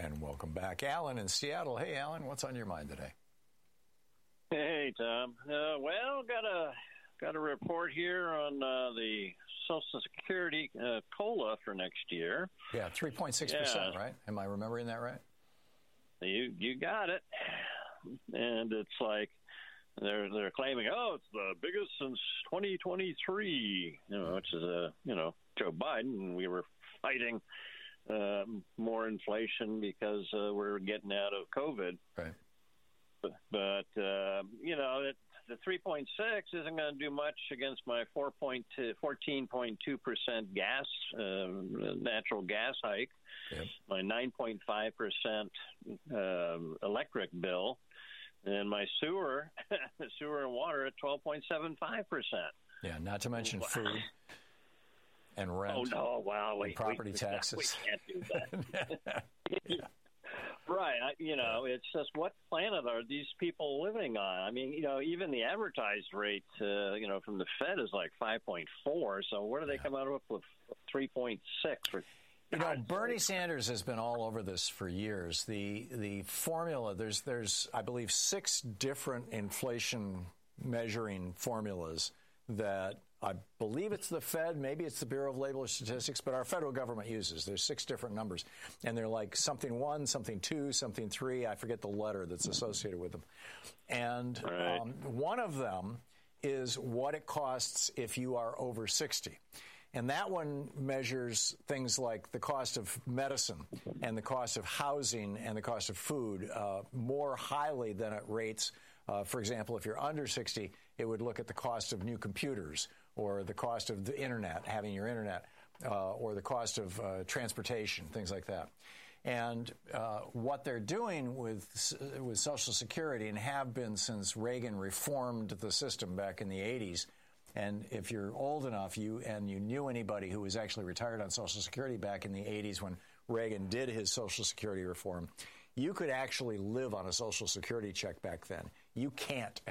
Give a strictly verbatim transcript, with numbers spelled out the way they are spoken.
And welcome back, Alan in Seattle. Hey, Alan, what's on your mind today? Hey, Tom. Uh, well, got a got a report here on uh, the Social Security uh, COLA for next year. Yeah, three point six percent, Yeah. right? Am I remembering that right? You you got it. And it's like they're they're claiming, oh, it's the biggest since twenty twenty-three, you know, which is a you know Joe Biden. And we were fighting uh, more inflation because uh, we're getting out of COVID. Right. But, but uh, you know, it, the three point six isn't going to do much against my fourteen point two percent gas, uh, natural gas hike, Yep. my nine point five percent uh, electric bill, and my sewer, sewer and water at twelve point seven five percent. Yeah, not to mention food and rent. Oh, no, wow. And property we, taxes. We can't do that. Yeah. Right. I, you know, it's just what planet are these people living on? I mean, you know, even the advertised rate, uh, you know, from the Fed is like five point four. So where do they Yeah. come out with three point six? For You know, Bernie Sanders has been all over this for years. The the formula, there's, there's I believe, six different inflation measuring formulas that I believe it's the Fed, maybe it's the Bureau of Labor Statistics, but our federal government uses. There's six different numbers, and they're like something one, something two, something three. I forget the letter that's associated with them. And Right. um, one of them is what it costs if you are over sixty. And that one measures things like the cost of medicine and the cost of housing and the cost of food uh, more highly than it rates. Uh, for example, if you're under sixty, it would look at the cost of new computers or the cost of the Internet, having your Internet, uh, or the cost of uh, transportation, things like that. And uh, what they're doing with with Social Security, and have been since Reagan reformed the system back in the eighties, and if you're old enough, you and you knew anybody who was actually retired on Social Security back in the eighties when Reagan did his Social Security reform, you could actually live on a Social Security check back then. You can't